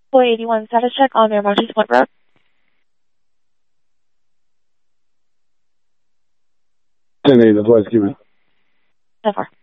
481 status check on Air Mountain Point Road. That's why it's given. 10-4.